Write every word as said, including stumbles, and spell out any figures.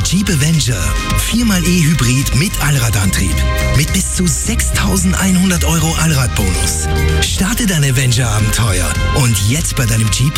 Jeep Avenger. vier mal E-Hybrid mit Allradantrieb. Mit bis zu sechstausendeinhundert Euro Allradbonus. Starte dein Avenger-Abenteuer und jetzt bei deinem Jeep